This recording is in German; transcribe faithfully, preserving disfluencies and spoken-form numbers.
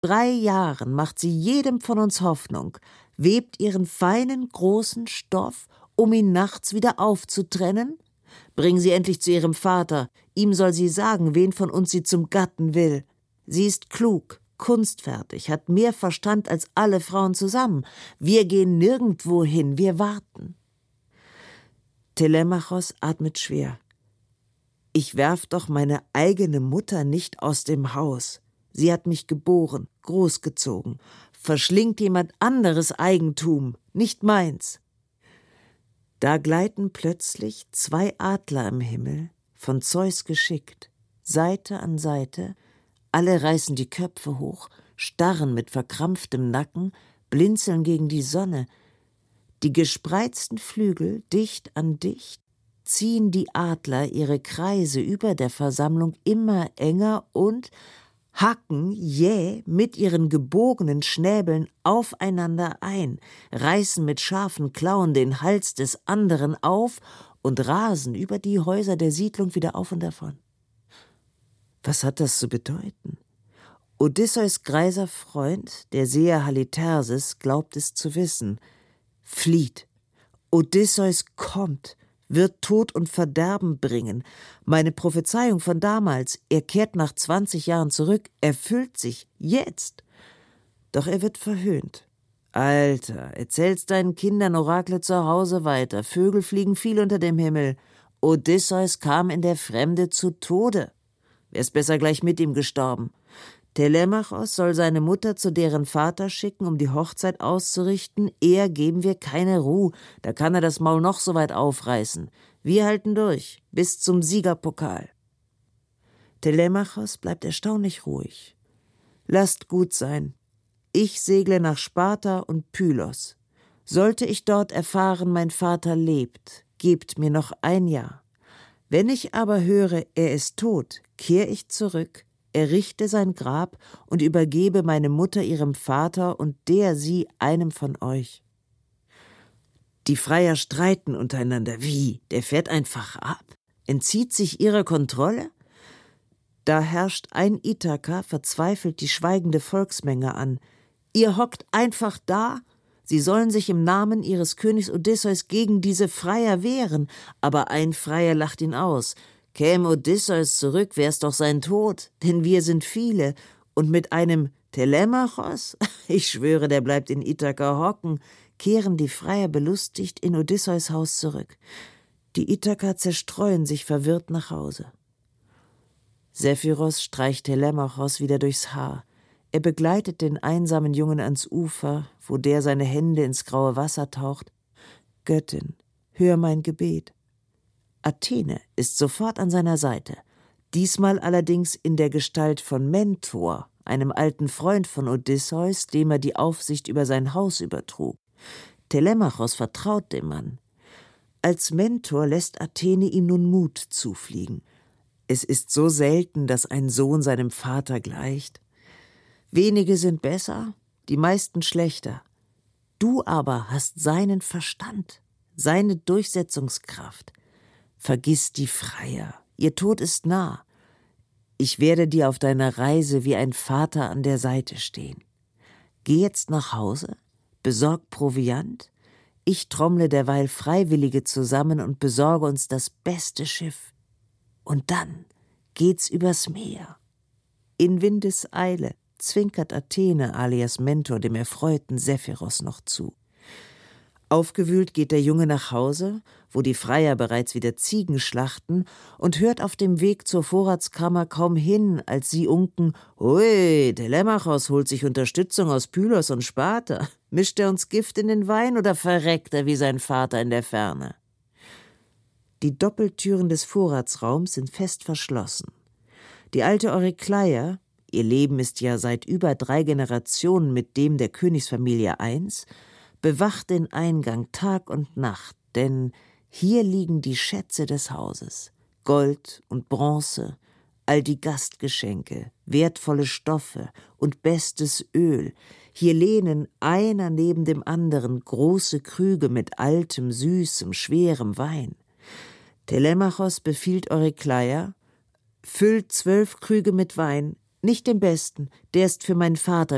drei Jahren macht sie jedem von uns Hoffnung, webt ihren feinen, großen Stoff, um ihn nachts wieder aufzutrennen? Bring sie endlich zu ihrem Vater, ihm soll sie sagen, wen von uns sie zum Gatten will. Sie ist klug, kunstfertig, hat mehr Verstand als alle Frauen zusammen. Wir gehen nirgendwo hin, wir warten. Telemachos atmet schwer. Ich werf doch meine eigene Mutter nicht aus dem Haus. Sie hat mich geboren, großgezogen. Verschlingt jemand anderes Eigentum, nicht meins. Da gleiten plötzlich zwei Adler im Himmel, von Zeus geschickt, Seite an Seite. Alle reißen die Köpfe hoch, starren mit verkrampftem Nacken, blinzeln gegen die Sonne. Die gespreizten Flügel, dicht an dicht, ziehen die Adler ihre Kreise über der Versammlung immer enger und hacken jäh mit ihren gebogenen Schnäbeln aufeinander ein, reißen mit scharfen Klauen den Hals des anderen auf und rasen über die Häuser der Siedlung wieder auf und davon. Was hat das zu bedeuten? Odysseus greiser Freund, der Seher Halitherses, glaubt es zu wissen. Flieht. Odysseus kommt, wird Tod und Verderben bringen. Meine Prophezeiung von damals, er kehrt nach zwanzig Jahren zurück, erfüllt sich jetzt. Doch er wird verhöhnt. Alter, erzähl's deinen Kindern Orakle zu Hause weiter. Vögel fliegen viel unter dem Himmel. Odysseus kam in der Fremde zu Tode. Wär's besser gleich mit ihm gestorben. Telemachos soll seine Mutter zu deren Vater schicken, um die Hochzeit auszurichten. Er geben wir keine Ruhe, da kann er das Maul noch so weit aufreißen. Wir halten durch, bis zum Siegerpokal. Telemachos bleibt erstaunlich ruhig. Lasst gut sein. Ich segle nach Sparta und Pylos. Sollte ich dort erfahren, mein Vater lebt, gebt mir noch ein Jahr. Wenn ich aber höre, er ist tot, kehr ich zurück, errichte sein Grab und übergebe meine Mutter ihrem Vater und der sie einem von euch. Die Freier streiten untereinander. Wie? Der fährt einfach ab? Entzieht sich ihrer Kontrolle? Da herrscht ein Ithaka verzweifelt die schweigende Volksmenge an. Ihr hockt einfach da? Sie sollen sich im Namen ihres Königs Odysseus gegen diese Freier wehren. Aber ein Freier lacht ihn aus. Käme Odysseus zurück, wär's doch sein Tod, denn wir sind viele. Und mit einem Telemachos, ich schwöre, der bleibt in Ithaka hocken, kehren die Freier belustigt in Odysseus Haus zurück. Die Ithaka zerstreuen sich verwirrt nach Hause. Sephiros streicht Telemachos wieder durchs Haar. Er begleitet den einsamen Jungen ans Ufer, wo der seine Hände ins graue Wasser taucht. Göttin, hör mein Gebet. Athene ist sofort an seiner Seite, diesmal allerdings in der Gestalt von Mentor, einem alten Freund von Odysseus, dem er die Aufsicht über sein Haus übertrug. Telemachos vertraut dem Mann. Als Mentor lässt Athene ihm nun Mut zufliegen. Es ist so selten, dass ein Sohn seinem Vater gleicht. Wenige sind besser, die meisten schlechter. Du aber hast seinen Verstand, seine Durchsetzungskraft. Vergiss die Freier, ihr Tod ist nah. Ich werde dir auf deiner Reise wie ein Vater an der Seite stehen. Geh jetzt nach Hause, besorg Proviant, ich trommle derweil Freiwillige zusammen und besorge uns das beste Schiff. Und dann geht's übers Meer. In Windeseile zwinkert Athene alias Mentor dem erfreuten Sephiros noch zu. Aufgewühlt geht der Junge nach Hause, wo die Freier bereits wieder Ziegen schlachten, und hört auf dem Weg zur Vorratskammer kaum hin, als sie unken: »Hui, Telemachos holt sich Unterstützung aus Pylos und Sparta. Mischt er uns Gift in den Wein oder verreckt er wie sein Vater in der Ferne?« Die Doppeltüren des Vorratsraums sind fest verschlossen. Die alte Eurykleia, ihr Leben ist ja seit über drei Generationen mit dem der Königsfamilie eins, bewacht den Eingang Tag und Nacht, denn hier liegen die Schätze des Hauses, Gold und Bronze, all die Gastgeschenke, wertvolle Stoffe und bestes Öl. Hier lehnen einer neben dem anderen große Krüge mit altem, süßem, schwerem Wein. Telemachos befiehlt Eurykleia: »Füllt zwölf Krüge mit Wein, nicht den besten, der ist für meinen Vater,